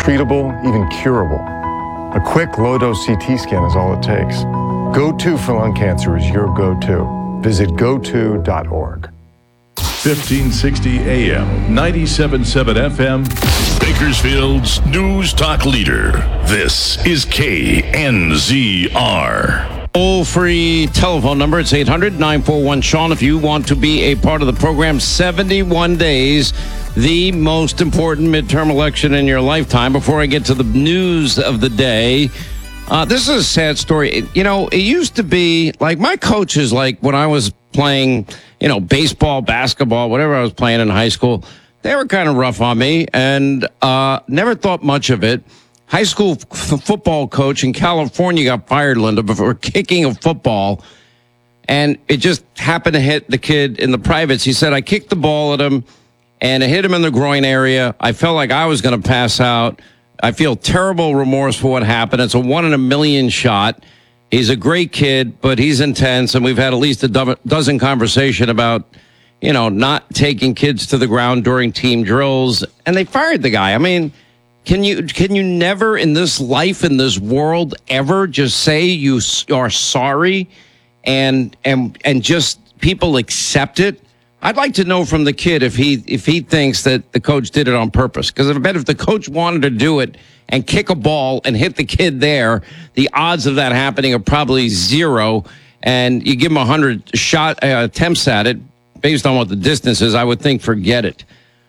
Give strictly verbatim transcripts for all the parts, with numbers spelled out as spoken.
treatable, even curable. A quick low-dose C T scan is all it takes. GoTo for lung cancer is your go-to. Visit go to dot org. fifteen sixty A M, ninety-seven point seven F M. Bakersfield's News Talk leader. This is K N Z R. Toll-free telephone number. It's eight hundred, nine four one, Sean. If you want to be a part of the program, seventy-one days, the most important midterm election in your lifetime. Before I get to the news of the day, uh, this is a sad story. You know, it used to be like my coaches, like when I was playing, you know, baseball, basketball, whatever I was playing in high school, they were kind of rough on me and uh, never thought much of it. High school f- football coach in California got fired, Linda, for kicking a football. And it just happened to hit the kid in the privates. He said, I kicked the ball at him and it hit him in the groin area. I felt like I was going to pass out. I feel terrible remorse for what happened. It's a one in a million shot. He's a great kid, but he's intense. And we've had at least a do- dozen conversation about, you know, not taking kids to the ground during team drills. And they fired the guy. I mean, Can you can you never in this life, in this world, ever just say you are sorry and and and just people accept it? I'd like to know from the kid if he if he thinks that the coach did it on purpose. Because I bet if the coach wanted to do it and kick a ball and hit the kid there, the odds of that happening are probably zero. And you give him a hundred shot uh, attempts at it based on what the distance is, I would think forget it.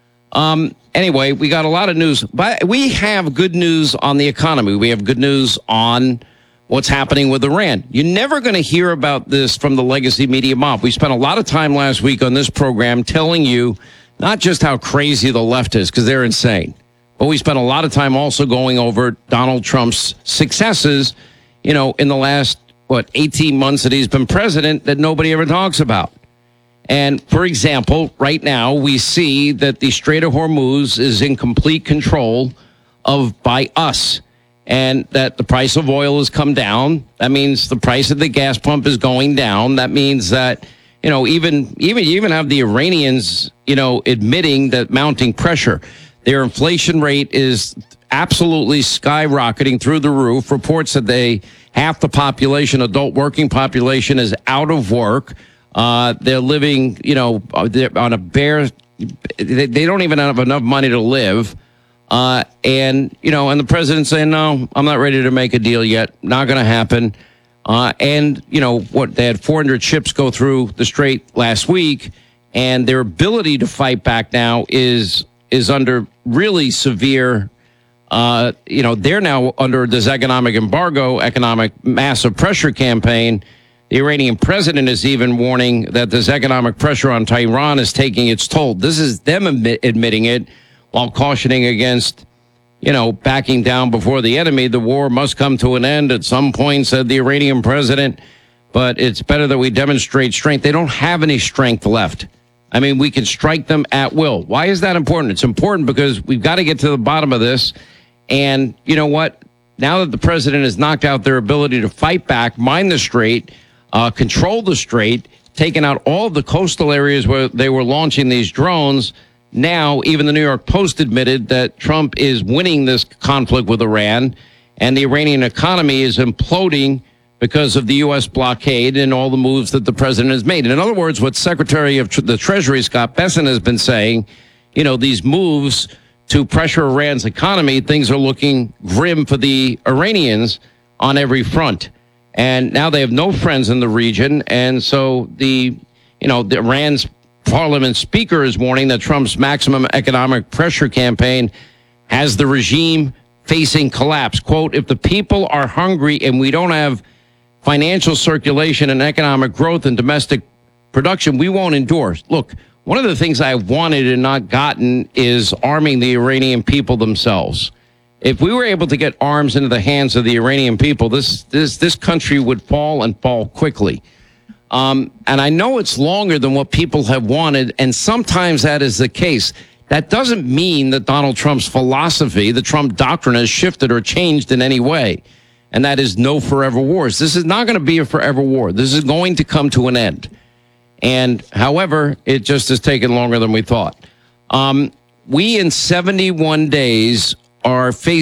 Um. Anyway, we got a lot of news, but we have good news on the economy. We have good news on what's happening with Iran. You're never going to hear about this from the legacy media mob. We spent a lot of time last week on this program telling you not just how crazy the left is, because they're insane, but we spent a lot of time also going over Donald Trump's successes, you know, in the last, what, eighteen months that he's been president that nobody ever talks about. And, for example, right now we see that the Strait of Hormuz is in complete control of by us, and that the price of oil has come down. That means the price of the gas pump is going down. That means that, you know, even even you even have the Iranians, you know, admitting that mounting pressure. Their inflation rate is absolutely skyrocketing through the roof. Reports that they half the population, adult working population, is out of work. Uh, they're living, you know, they're on a bare, they, they don't even have enough money to live. Uh, and, you know, and the president's saying, no, I'm not ready to make a deal yet. Not going to happen. Uh, and, you know, what, they had four hundred ships go through the Strait last week, and their ability to fight back now is, is under really severe, uh, you know, they're now under this economic embargo, economic massive pressure campaign. The Iranian president is even warning that this economic pressure on Tehran is taking its toll. This is them admit, admitting it while cautioning against, you know, backing down before the enemy. The war must come to an end at some point, said the Iranian president, but it's better that we demonstrate strength. They don't have any strength left. I mean, we can strike them at will. Why is that important? It's important because we've got to get to the bottom of this. And you know what? Now that the president has knocked out their ability to fight back, mine the Strait, Uh, control the Strait, taking out all of the coastal areas where they were launching these drones. Now, even the New York Post admitted that Trump is winning this conflict with Iran, and the Iranian economy is imploding because of the U S blockade and all the moves that the president has made. In other words, what Secretary of the Treasury, Scott Bessent, has been saying, you know, these moves to pressure Iran's economy, things are looking grim for the Iranians on every front. And now they have no friends in the region. And so the, you know, the Iran's parliament speaker is warning that Trump's maximum economic pressure campaign has the regime facing collapse. Quote, if the people are hungry and we don't have financial circulation and economic growth and domestic production, we won't endure. Look, one of the things I've wanted and not gotten is arming the Iranian people themselves. If we were able to get arms into the hands of the Iranian people, this this this country would fall and fall quickly. Um, and I know it's longer than what people have wanted, and sometimes that is the case. That doesn't mean that Donald Trump's philosophy, the Trump doctrine, has shifted or changed in any way. And that is no forever wars. This is not going to be a forever war. This is going to come to an end. And however, it just has taken longer than we thought. Um, we in seventy-one days are facing